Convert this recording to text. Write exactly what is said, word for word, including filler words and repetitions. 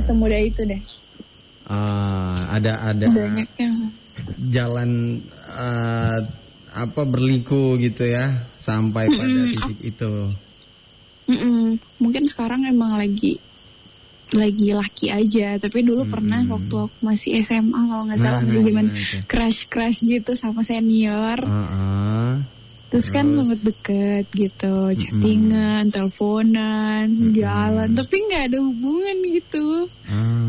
semudah itu deh. Uh, ada ada banyaknya jalan uh, apa berliku gitu ya sampai pada mm-mm. titik itu. Mm-mm. Mungkin sekarang emang lagi lagi laki aja, tapi dulu mm-mm. pernah waktu aku masih S M A kalau nggak salah nah, masih zaman nah, crush crush gitu sama senior. Uh-uh. Terus, Terus kan sempet deket gitu, chattingan, mm-hmm. teleponan, mm-hmm. jalan, tapi nggak ada hubungan gitu. Ah.